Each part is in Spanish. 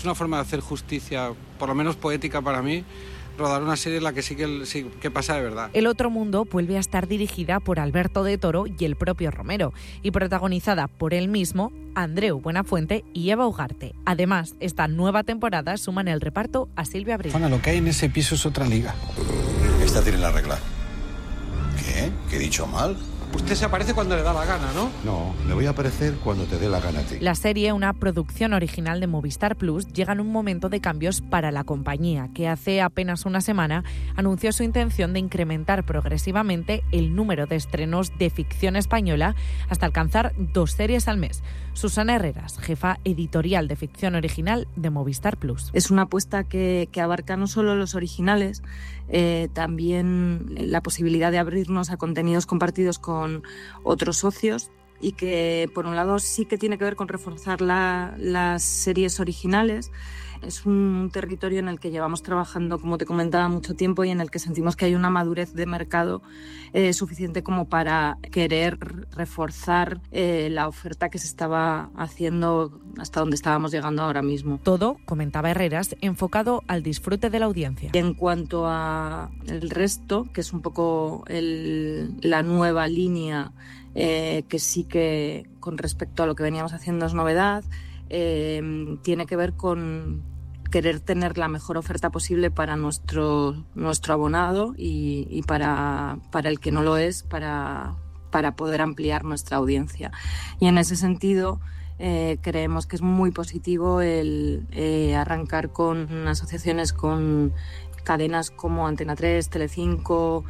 Es una forma de hacer justicia, por lo menos poética para mí, rodar una serie en la que sí que pasa de verdad. El otro mundo vuelve a estar dirigida por Alberto de Toro y el propio Romero, y protagonizada por él mismo, Andreu Buenafuente y Eva Ugarte. Además, esta nueva temporada suma en el reparto a Silvia Abril. Juana, lo que hay en ese piso es otra liga. Esta tiene la regla. ¿Qué? ¿Qué he dicho mal? Usted se aparece cuando le da la gana, ¿no? No, me voy a aparecer cuando te dé la gana a ti. La serie, una producción original de Movistar Plus, llega en un momento de cambios para la compañía, que hace apenas una semana anunció su intención de incrementar progresivamente el número de estrenos de ficción española hasta alcanzar 2 series al mes. Susana Herreras, jefa editorial de ficción original de Movistar Plus. Es una apuesta que abarca no solo los originales, también la posibilidad de abrirnos a contenidos compartidos con otros socios, y que por un lado sí que tiene que ver con reforzar las series originales. Es un territorio en el que llevamos trabajando, como te comentaba, mucho tiempo, y en el que sentimos que hay una madurez de mercado suficiente como para querer reforzar la oferta que se estaba haciendo hasta donde estábamos llegando ahora mismo. Todo, comentaba Herreras, enfocado al disfrute de la audiencia. Y en cuanto a el resto, que es un poco la nueva línea, que sí que con respecto a lo que veníamos haciendo es novedad, tiene que ver con querer tener la mejor oferta posible para nuestro abonado y para el que no lo es, para poder ampliar nuestra audiencia. Y en ese sentido creemos que es muy positivo el arrancar con asociaciones con cadenas como Antena 3, Telecinco,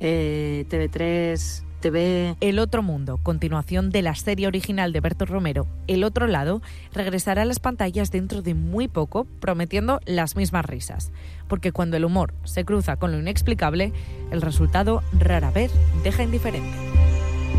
TV3, TV. El otro mundo, continuación de la serie original de Berto Romero, El otro lado, regresará a las pantallas dentro de muy poco, prometiendo las mismas risas. Porque cuando el humor se cruza con lo inexplicable, el resultado rara vez deja indiferente.